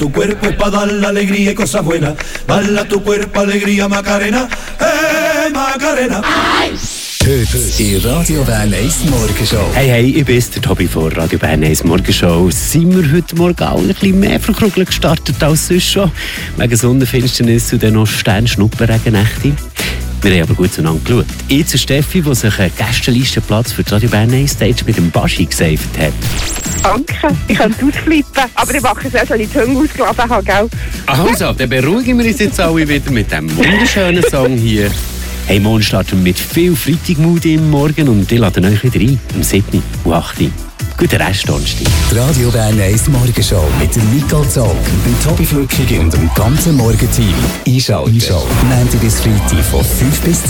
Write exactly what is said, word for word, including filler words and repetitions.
Tu cuerpo es para dar la alegría y cosas buenas. Dale a tu cuerpo alegría, Macarena. Hey, Macarena. Heute in Radio Bern eins Morgenshow. Hey, hey, ich bin der Tobi von Radio Bern eins Morgenshow. Sind wir heute Morgen alle ein bisschen mehr verkrugelt gestartet als sonst schon? Wegen Sonnenfinsternis und dann noch Stern-Schnuppenregennächte. Wir haben aber gut zueinander geschaut. Jetzt Steffi, die sich einen Gästenlistenplatz für die Radio Bern eins Stage mit dem Baschi gesaved hat. Danke, ich könnte ausflippen, aber ich mache es erst, wenn ich die Zunge ausgeladen habe, gell? Also, dann beruhigen wir uns jetzt alle wieder mit diesem wunderschönen Song hier. Hey, morgen starten wir mit viel Freitagmut im Morgen und ich lade euch wieder ein, am siebten und achten Guten Rest, Donnerstag. Die Radio Bern eins Morgenshow mit dem Nicole Zog, dem Tobi Flückig und dem ganzen Morgenteam. Einschalten. Einschalten. Montag bis Freitag von fünf bis zehn.